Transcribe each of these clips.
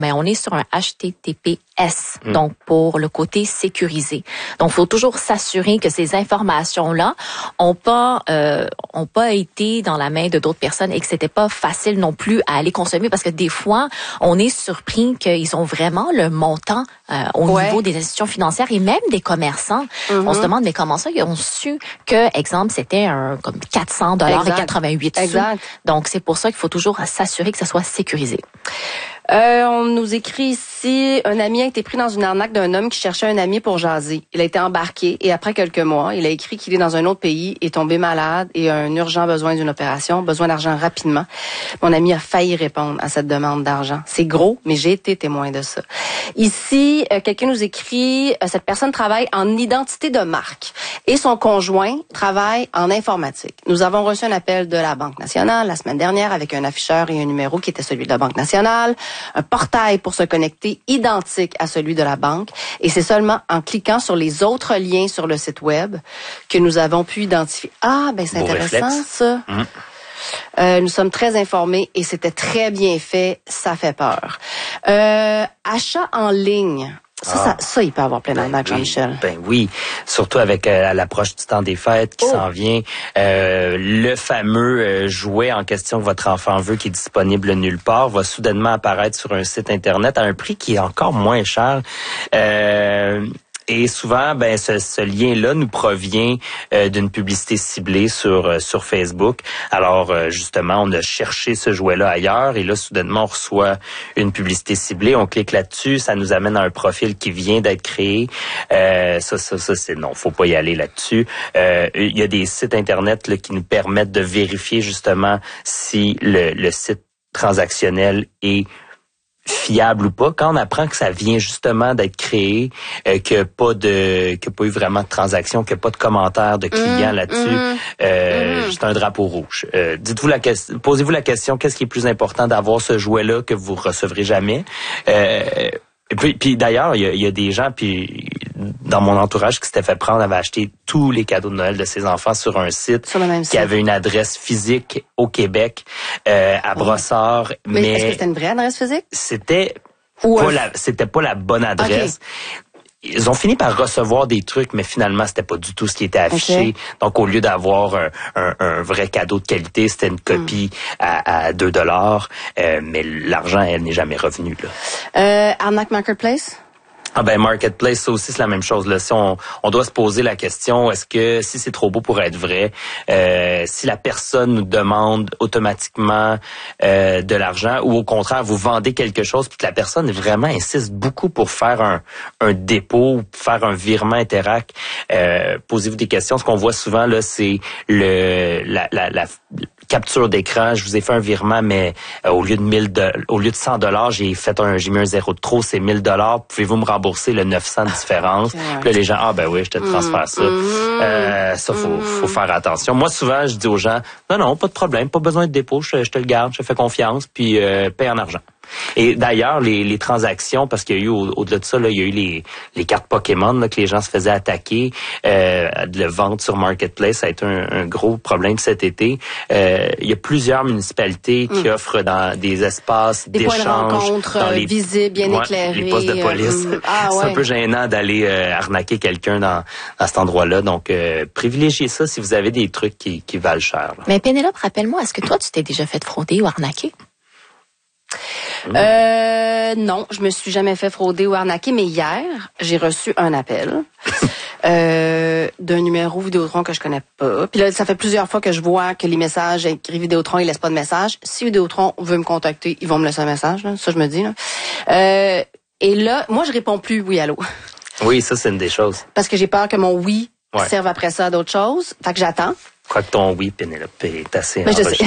mais on est sur un HTTPS, donc pour le côté sécurisé. Donc, il faut toujours s'assurer que ces informations-là ont pas été dans la main de d'autres personnes et que c'était pas facile non plus à aller consommer, parce que des fois, on est surpris qu'ils ont vraiment le montant au niveau des institutions financières et même des commerçants. On se demande, mais comment ça, ils ont su que, exemple, c'était comme $400 et 88 sous. Donc, c'est pour ça qu'il faut toujours s'assurer que ça soit sécurisé. On nous écrit ici, un ami a été pris dans une arnaque d'un homme qui cherchait un ami pour jaser. Il a été embarqué et après quelques mois, il a écrit qu'il est dans un autre pays, est tombé malade et a un urgent besoin d'une opération, besoin d'argent rapidement. Mon ami a failli répondre à cette demande d'argent. C'est gros, mais j'ai été témoin de ça. Ici, quelqu'un nous écrit, cette personne travaille en identité de marque et son conjoint travaille en informatique. Nous avons reçu un appel de la Banque nationale la semaine dernière avec un afficheur et un numéro qui était celui de la Banque nationale, un portail pour se connecter identique à celui de la banque. Et c'est seulement en cliquant sur les autres liens sur le site web que nous avons pu identifier. Ah, ben c'est Beau intéressant réflexe. ça. Nous sommes très informés et c'était très bien fait. Ça fait peur. Achat en ligne. Ça, il peut avoir plein d'arnaques, Jean-Michel. Ben oui, surtout avec à l'approche du temps des fêtes qui s'en vient. Le fameux jouet en question que votre enfant veut, qui est disponible nulle part, va soudainement apparaître sur un site Internet à un prix qui est encore moins cher. Et souvent, ben ce lien-là nous provient d'une publicité ciblée sur Facebook. Alors justement, on a cherché ce jouet-là ailleurs et là, soudainement, on reçoit une publicité ciblée. On clique là-dessus, ça nous amène à un profil qui vient d'être créé. Ça, c'est non, faut pas y aller là-dessus. Il y a des sites Internet là, qui nous permettent de vérifier justement si le site transactionnel est fiable ou pas. Quand on apprend que ça vient justement d'être créé, qu'il n'y a pas eu vraiment de transaction, qu'il n'y a pas de commentaires de clients là-dessus, c'est un drapeau rouge. Posez-vous la question, qu'est-ce qui est plus important d'avoir ce jouet-là que vous recevrez jamais? Et puis d'ailleurs, il y a des gens, puis dans mon entourage, qui s'étaient fait prendre, avaient acheté tous les cadeaux de Noël de ses enfants sur un site qui avait une adresse physique au Québec, à Brossard. Mais est-ce que c'était une vraie adresse physique? C'était pas la bonne adresse. Okay. Ils ont fini par recevoir des trucs, mais finalement, c'était pas du tout ce qui était affiché. Okay. Donc, au lieu d'avoir un vrai cadeau de qualité, c'était une copie à $2. Mais l'argent, elle n'est jamais revenu, là. Arnaque Marketplace? Ah ben Marketplace, ça aussi c'est la même chose là. Si on doit se poser la question, est-ce que si c'est trop beau pour être vrai, si la personne nous demande automatiquement de l'argent, ou au contraire vous vendez quelque chose puis que la personne vraiment insiste beaucoup pour faire un dépôt ou faire un virement Interac, posez-vous des questions. Ce qu'on voit souvent là, c'est la capture d'écran. Je vous ai fait un virement, mais au lieu de $100, j'ai mis un zéro de trop, c'est $1000. Pouvez-vous me rembourser le 900 de différence? Puis là, les gens, ah ben oui, je te transfère ça. Ça, faut faire attention. Moi, souvent, je dis aux gens, non, pas de problème, pas besoin de dépôt, je te le garde, je te fais confiance, puis paye en argent. Et d'ailleurs, les transactions, parce qu'il y a eu, au-delà de ça, là, il y a eu les cartes Pokémon là, que les gens se faisaient attaquer, de le vendre sur Marketplace. Ça a été un gros problème cet été. Il y a plusieurs municipalités qui offrent dans des espaces d'échange. Des points de rencontre visibles, bien éclairés. Les postes de police. C'est un peu gênant d'aller arnaquer quelqu'un dans cet endroit-là. Donc, privilégiez ça si vous avez des trucs qui valent cher. Là. Mais Pénélope, rappelle-moi, est-ce que toi, tu t'es déjà fait frauder ou arnaquer? Non, je me suis jamais fait frauder ou arnaquer, mais hier, j'ai reçu un appel d'un numéro Vidéotron que je connais pas. Puis là, ça fait plusieurs fois que je vois que les messages écrits Vidéotron, ils laissent pas de message. Si Vidéotron veut me contacter, ils vont me laisser un message, là. Ça je me dis là. Et là, moi je réponds plus oui allô. Oui, ça c'est une des choses. Parce que j'ai peur que mon oui serve après ça à d'autres choses. Fait que j'attends. Quoique ton oui, Pénélope, est assez enregistré.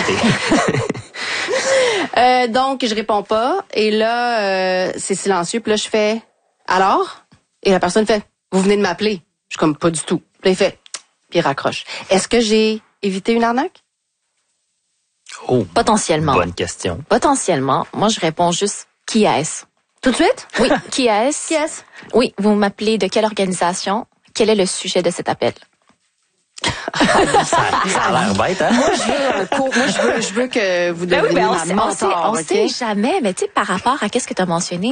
Donc, je réponds pas. Et là, c'est silencieux. Puis là, je fais « Alors? » Et la personne fait « Vous venez de m'appeler. » Je suis comme « Pas du tout. » Puis il fait « Puis il raccroche. » Est-ce que j'ai évité une arnaque? Oh, potentiellement. Bonne question. Potentiellement. Moi, je réponds juste « Qui est-ce? » Tout de suite? Oui. Qui est-ce? Qui est-ce? Oui. Vous m'appelez de quelle organisation? Quel est le sujet de cet appel? Ça a l'air bête, hein? Moi, je veux un cours. Moi, je veux que vous deveniez ma mentor. On sait jamais, mais tu sais, par rapport à qu'est-ce que tu as mentionné,